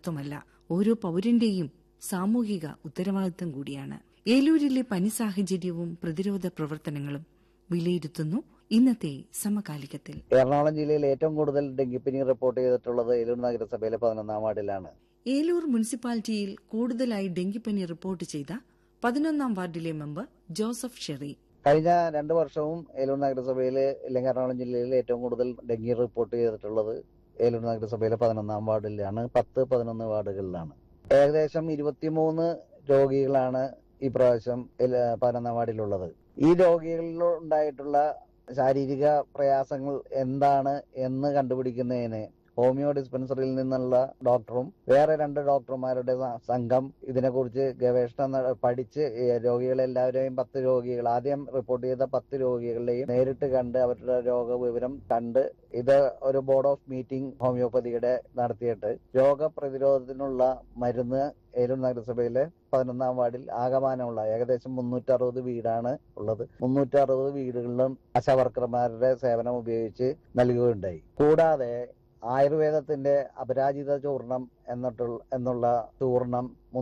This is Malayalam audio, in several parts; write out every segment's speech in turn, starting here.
മാത്രമല്ല, ഓരോ പൌരന്റെയും സാമൂഹിക ഉത്തരവാദിത്തം കൂടിയാണ്. ഏലൂരിലെ പനി സാഹചര്യവും പ്രതിരോധ പ്രവർത്തനങ്ങളും വിലയിരുത്തുന്നു ഇന്നത്തെ സമകാലികത്തിൽ. എറണാകുളം ജില്ലയിൽ ഏറ്റവും കൂടുതൽ ഡെങ്കിപ്പനി റിപ്പോർട്ട് ചെയ്തിട്ടുള്ളത് ഏലൂർ നഗരസഭയിലെ 11ാം വാർഡിലാണ്. ഏലൂർ മുനിസിപ്പാലിറ്റിയിൽ കൂടുതലായി ഡെങ്കിപ്പനി റിപ്പോർട്ട് ചെയ്ത 11ാം വാർഡിലെ മെമ്പർ ജോസഫ് ഷെറി. കഴിഞ്ഞ 2 വർഷവും ഏലൂർ നഗരസഭയിൽ അല്ലെങ്കിൽ എറണാകുളം ജില്ലയിൽ ഏറ്റവും കൂടുതൽ ഡെങ്കി റിപ്പോർട്ട് ചെയ്തിട്ടുള്ളത് ഏലൂർ നഗരസഭയിലെ 11ാം വാർഡിലാണ്. 10-11 വാർഡുകളിലാണ്. ഏകദേശം 23 രോഗികളാണ് ഈ പ്രാവശ്യം 11ാം വാർഡിലുള്ളത്. ഈ രോഗികളിൽ ഉണ്ടായിട്ടുള്ള ശാരീരിക പ്രയാസങ്ങൾ എന്താണ് എന്ന് കണ്ടുപിടിക്കുന്നതിന് ഹോമിയോ ഡിസ്പെൻസറിയിൽ നിന്നുള്ള ഡോക്ടറും വേറെ 2 ഡോക്ടർമാരുടെ സംഘം ഇതിനെക്കുറിച്ച് ഗവേഷണം പഠിച്ച് രോഗികളെല്ലാവരെയും 10 രോഗികൾ ആദ്യം റിപ്പോർട്ട് ചെയ്ത 10 രോഗികളെയും നേരിട്ട് കണ്ട് അവരുടെ രോഗവിവരം കണ്ട് ഇത് ഒരു ബോർഡ് ഓഫ് മീറ്റിംഗ് ഹോമിയോപ്പതിയുടെ നടത്തിയിട്ട് രോഗപ്രതിരോധത്തിനുള്ള മരുന്ന് ഏലൂർ നഗരസഭയിലെ 11ാം വാർഡിൽ ആകമാനമുള്ള ഏകദേശം 360 വീടാണ് ഉള്ളത്. 360 വീടുകളിലും ആശാവർക്കർമാരുടെ സേവനം ഉപയോഗിച്ച് നൽകുകയുണ്ടായി. കൂടാതെ ആയുർവേദത്തിന്റെ അപരാജിത ചൂർണം എന്നുള്ള ചൂർണം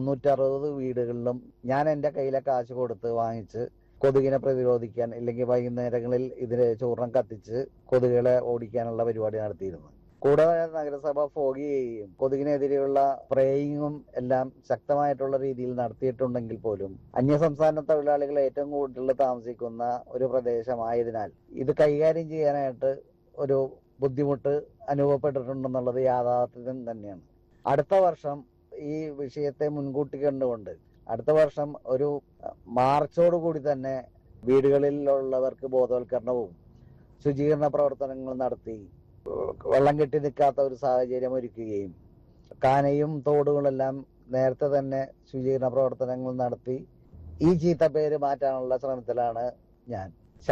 360 വീടുകളിലും ഞാൻ എന്റെ കയ്യിലെ കാശ് കൊടുത്ത് വാങ്ങിച്ച് കൊതുകിനെ പ്രതിരോധിക്കാൻ, ഇല്ലെങ്കിൽ വൈകുന്നേരങ്ങളിൽ ഇതിന് ചൂർണം കത്തിച്ച് കൊതുകുകളെ ഓടിക്കാനുള്ള പരിപാടി നടത്തിയിരുന്നു. കൂടാതെ നഗരസഭ ഫോഗ് ചെയ്യുകയും കൊതുകിനെതിരെയുള്ള സ്പ്രേയിങ്ങും എല്ലാം ശക്തമായിട്ടുള്ള രീതിയിൽ നടത്തിയിട്ടുണ്ടെങ്കിൽ പോലും അന്യസംസ്ഥാന തൊഴിലാളികൾ ഏറ്റവും കൂടുതൽ താമസിക്കുന്ന ഒരു പ്രദേശമായതിനാൽ ഇത് കൈകാര്യം ചെയ്യാനായിട്ട് ഒരു ബുദ്ധിമുട്ട് അനുഭവപ്പെട്ടിട്ടുണ്ടെന്നുള്ളത് യാഥാർത്ഥ്യം തന്നെയാണ്. അടുത്ത വർഷം ഈ വിഷയത്തെ മുൻകൂട്ടി കണ്ടുകൊണ്ട് അടുത്ത വർഷം ഒരു മാർച്ചോടുകൂടി തന്നെ വീടുകളിലുള്ളവർക്ക് ബോധവൽക്കരണവും ശുചീകരണ പ്രവർത്തനങ്ങളും നടത്തി വെള്ളം കെട്ടി നിൽക്കാത്ത ഒരു സാഹചര്യം ഒരുക്കുകയും കാനയും തോടുകളെല്ലാം നേരത്തെ തന്നെ ശുചീകരണ പ്രവർത്തനങ്ങൾ നടത്തി ഈ ചീത്തപ്പേര് മാറ്റാനുള്ള ശ്രമത്തിലാണ് ഞാൻ.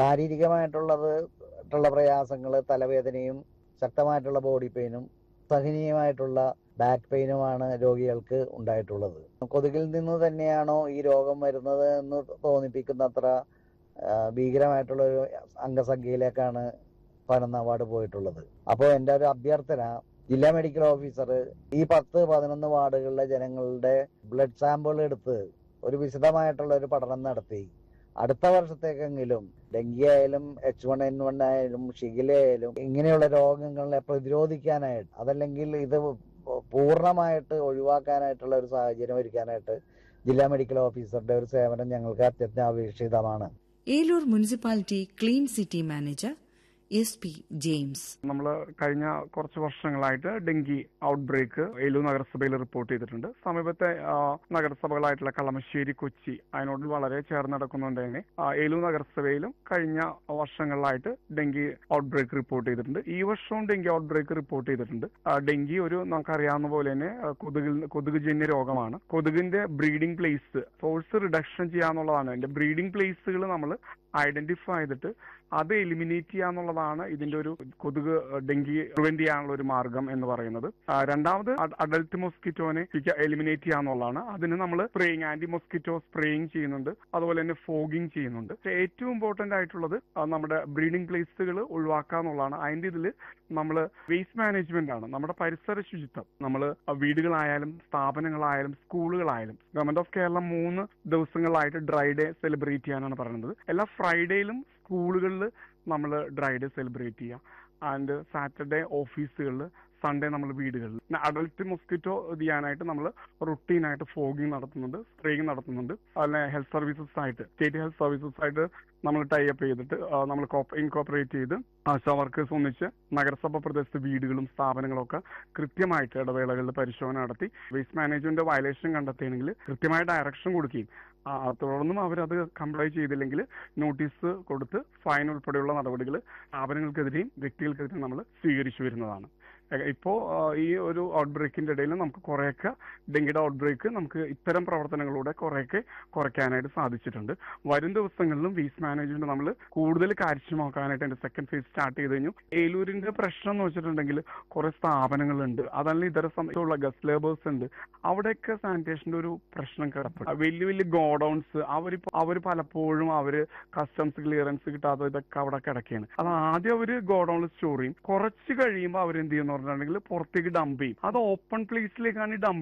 ശാരീരികമായിട്ടുള്ള പ്രയാസങ്ങൾ, തലവേദനയും ശക്തമായിട്ടുള്ള ബോഡി പെയിനും സഹനീയമായിട്ടുള്ള ബാക്ക് പെയിനുമാണ് രോഗികൾക്ക് ഉണ്ടായിട്ടുള്ളത്. കൊതുകിൽ നിന്ന് തന്നെയാണോ ഈ രോഗം വരുന്നത് എന്ന് തോന്നിപ്പിക്കുന്നത്ര ഭീകരമായിട്ടുള്ള ഒരു അംഗസംഖ്യയിലേക്കാണ് 11ാം വാർഡ് പോയിട്ടുള്ളത്. അപ്പോൾ എൻ്റെ ഒരു അഭ്യർത്ഥന, ജില്ലാ മെഡിക്കൽ ഓഫീസർ ഈ 10-11 വാർഡുകളിലെ ജനങ്ങളുടെ ബ്ലഡ് സാമ്പിൾ എടുത്ത് ഒരു വിശദമായിട്ടുള്ള ഒരു പഠനം നടത്തി അടുത്ത വർഷത്തേക്കെങ്കിലും ഡെങ്കി ആയാലും H1N1 ആയാലും ഷിഗില ആയാലും ഇങ്ങനെയുള്ള രോഗങ്ങളെ പ്രതിരോധിക്കാനായിട്ട്, അതല്ലെങ്കിൽ ഇത് പൂർണ്ണമായിട്ട് ഒഴിവാക്കാനായിട്ടുള്ള ഒരു സാഹചര്യം ഒരുക്കാനായിട്ട് ജില്ലാ മെഡിക്കൽ ഓഫീസറുടെ ഒരു സേവനം ഞങ്ങൾക്ക് അത്യന്താപേക്ഷിതമാണ്. Eloor municipality clean city manager SP James. നമ്മൾ കഴിഞ്ഞ കുറച്ച് വർഷങ്ങളായിട്ട് ഡെങ്കി ഔട്ട് ബ്രേക്ക് ഏലൂർ നഗരസഭയിൽ റിപ്പോർട്ട് ചെയ്തിട്ടുണ്ട്. സമീപത്തെ നഗരസഭകളായിട്ടുള്ള കളമശ്ശേരി, കൊച്ചി അതിനോട് വളരെ ചേർന്ന് നടക്കുന്നുണ്ട് തന്നെ ഏലൂർ നഗരസഭയിലും കഴിഞ്ഞ വർഷങ്ങളിലായിട്ട് ഡെങ്കി ഔട്ട് ബ്രേക്ക് റിപ്പോർട്ട് ചെയ്തിട്ടുണ്ട്. ഈ വർഷവും ഡെങ്കി ഔട്ട് ബ്രേക്ക് റിപ്പോർട്ട് ചെയ്തിട്ടുണ്ട്. ഡെങ്കി ഒരു നമുക്കറിയാവുന്ന പോലെ തന്നെ കൊതുകുജന്യ രോഗമാണ്. കൊതുകിന്റെ ബ്രീഡിംഗ് പ്ലേസ് സോഴ്സ് റിഡക്ഷൻ ചെയ്യാന്നുള്ളതാണ്. അതിന്റെ ബ്രീഡിംഗ് പ്ലേസുകൾ നമ്മൾ ഐഡന്റിഫൈ ചെയ്തിട്ട് അത് എലിമിനേറ്റ് ചെയ്യാന്നുള്ളതാണ് ഇതിന്റെ ഒരു കൊതുക് ഡെങ്കി പ്രിവെന്റ് ചെയ്യാനുള്ള ഒരു മാർഗം എന്ന് പറയുന്നത്. രണ്ടാമത് അഡൽട്ട് മൊസ്കിറ്റോനെ എലിമിനേറ്റ് ചെയ്യാന്നുള്ളതാണ്. അതിന് നമ്മൾ സ്പ്രേയിങ്, ആന്റി മൊസ്കിറ്റോ സ്പ്രേയിങ് ചെയ്യുന്നുണ്ട്, അതുപോലെ തന്നെ ഫോഗിങ് ചെയ്യുന്നുണ്ട്. ഏറ്റവും ഇമ്പോർട്ടന്റ് ആയിട്ടുള്ളത് നമ്മുടെ ബ്രീഡിംഗ് പ്ലേസുകൾ ഒഴിവാക്കാന്നുള്ളതാണ്. അതിന്റെ ഇതിൽ നമ്മൾ വേസ്റ്റ് മാനേജ്മെന്റ് ആണ്. നമ്മുടെ പരിസര ശുചിത്വം നമ്മൾ വീടുകളായാലും സ്ഥാപനങ്ങളായാലും സ്കൂളുകളായാലും ഗവൺമെന്റ് ഓഫ് കേരളം 3 ദിവസങ്ങളായിട്ട് ഡ്രൈ ഡേ സെലിബ്രേറ്റ് ചെയ്യാനാണ് പറയുന്നത്. എല്ലാ ഫ്രൈഡേയിലും സ്കൂളുകളിൽ നമ്മൾ ഡ്രൈ ഡേ സെലിബ്രേറ്റ് ചെയ്യുക. ആൻഡ് സാറ്റർഡേ ഓഫീസുകളിൽ, സൺഡേ നമ്മൾ വീടുകളിൽ. അഡൽട്ട് മൊസ്കിറ്റോ ചെയ്യാനായിട്ട് നമ്മൾ റുട്ടീനായിട്ട് ഫോഗിങ് നടത്തുന്നുണ്ട്, സ്പ്രേയിങ് നടത്തുന്നുണ്ട്. അതുപോലെ ഹെൽത്ത് സർവീസസ് ആയിട്ട്, സ്റ്റേറ്റ് ഹെൽത്ത് സർവീസസ് ആയിട്ട് നമ്മൾ ടൈ അപ്പ് ചെയ്തിട്ട് നമ്മൾ ഇൻകോപ്പറേറ്റ് ചെയ്ത് ആശാ വർക്കേഴ്സ് ഒന്നിച്ച് നഗരസഭ പ്രദേശത്ത് വീടുകളും സ്ഥാപനങ്ങളും ഒക്കെ കൃത്യമായിട്ട് ഇടവേളകളിൽ പരിശോധന നടത്തി വേസ്റ്റ് മാനേജ്മെന്റ് വയലേഷൻ കണ്ടെത്തിയെങ്കിൽ കൃത്യമായ ഡയറക്ഷൻ കൊടുക്കുകയും തുടർന്നും അവരത് കംപ്ലൈ ചെയ്തില്ലെങ്കിൽ നോട്ടീസ് കൊടുത്ത് ഫൈൻ ഉൾപ്പെടെയുള്ള നടപടികൾ സ്ഥാപനങ്ങൾക്കെതിരെയും വ്യക്തികൾക്കെതിരെയും നമ്മൾ സ്വീകരിച്ചു വരുന്നതാണ്. ഇപ്പോൾ ഈ ഒരു ഔട്ട് ബ്രേക്കിന്റെ ഇടയിൽ നമുക്ക് കുറേയൊക്കെ ഡെങ്കിയുടെ ഔട്ട് ബ്രേക്ക് നമുക്ക് ഇത്തരം പ്രവർത്തനങ്ങളിലൂടെ കുറേയൊക്കെ കുറയ്ക്കാനായിട്ട് സാധിച്ചിട്ടുണ്ട്. വരും ദിവസങ്ങളിലും വേസ്റ്റ് മാനേജ്മെന്റ് നമ്മൾ കൂടുതൽ കാര്യക്ഷമമാക്കാനായിട്ട് എന്റെ സെക്കൻഡ് ഫേസ് സ്റ്റാർട്ട് ചെയ്ത് കഴിഞ്ഞു. ഏലൂരിന്റെ പ്രശ്നം എന്ന് വെച്ചിട്ടുണ്ടെങ്കിൽ കുറെ സ്ഥാപനങ്ങളുണ്ട്, അതല്ല ഇതര സമയത്തുള്ള ഗസ്റ്റ് ലേബേഴ്സ് ഉണ്ട്. അവിടെയൊക്കെ സാനിറ്റേഷന്റെ ഒരു പ്രശ്നം കിടപ്പുണ്ട്. വലിയ വലിയ ഗോഡൌൺസ് അവർ പലപ്പോഴും കസ്റ്റംസ് ക്ലിയറൻസ് കിട്ടാതെ ഇതൊക്കെ അവിടെ കിടക്കുകയാണ്. അത് ആദ്യം അവര് ഗോഡൌണിൽ സ്റ്റോർ ചെയ്യും, കുറച്ച് കഴിയുമ്പോൾ അവരെന്ത് ചെയ്യുന്ന പറഞ്ഞിട്ടുണ്ടെങ്കിൽ പുറത്തേക്ക് ഡംപ് ചെയ്യും. അത് ഓപ്പൺ പ്ലേസിലേക്കാണ് ഈ ഡംപ്